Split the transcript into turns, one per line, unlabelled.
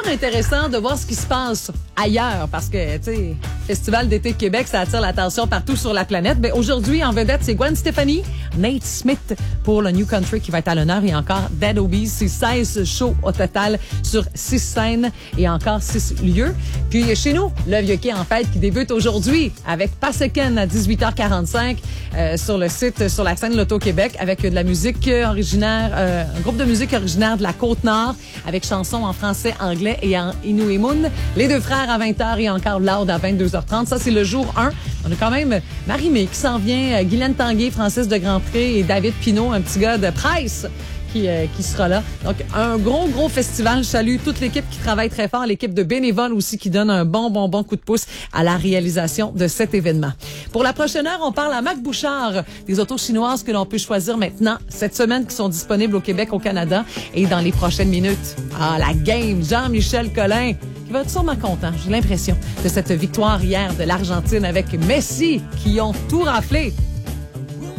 intéressant de voir ce qui se passe ailleurs parce que, tu sais, Festival d'été de Québec, ça attire l'attention partout sur la planète. Mais aujourd'hui, en vedette, c'est Gwen Stefani, Nate Smith pour le New Country qui va être à l'honneur et encore Dead Obies. C'est 16 shows au total sur 6 scènes et encore 6 lieux. Puis chez nous, le Vieux Quai en fête qui débute aujourd'hui avec Passeken à 18h45 sur le site, sur la scène L'Auto-Québec avec de la musique originaire, un groupe de musique originaire de la Côte-Nord avec chansons en français, anglais et en Inuimun. Les deux frères à 20h et encore Loud à 22h30. Ça, c'est le jour 1. On a quand même Marie-Mé qui s'en vient, Guylaine Tanguay, Francis de Grandpré et David Pinault, un petit gars de Price qui sera là. Donc, un gros festival. Je salue toute l'équipe qui travaille très fort, l'équipe de bénévoles aussi qui donne un bon coup de pouce à la réalisation de cet événement. Pour la prochaine heure, on parle à Mac Bouchard, des autos chinoises que l'on peut choisir maintenant cette semaine qui sont disponibles au Québec, au Canada et dans les prochaines minutes. Ah, la game, Jean-Michel Collin qui va être sûrement content, j'ai l'impression, de cette victoire hier de l'Argentine avec Messi qui ont tout raflé.